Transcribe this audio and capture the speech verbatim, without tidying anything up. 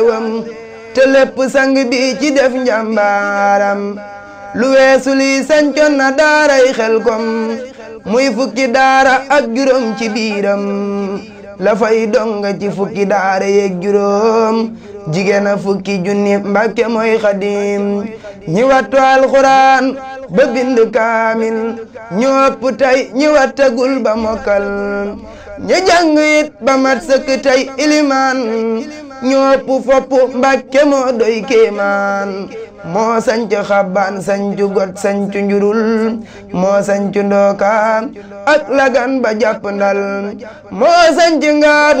te lépp sang bi ci def njàmbaaram lu weesu li sancoon na daaray Xelkom muy fukki daara ak juróom ci biiram la fay donga ci fukki daara yeeg juróom jigéen a fukki junni Mbàkke mooy Xadim ñi wattu alxuraan ba bind kaamil ñoo ëpp tey ñi wattagul ba mokkal ñi jàng it ba mat sëkk tey ilimaan ñoo ëpp fopp Mbàkke moo doy kéemaan moo sanc xabbaan sancu got sancu njurul moo sancu ndooka ak lagan ba jàpp ndal moo sanc ngaat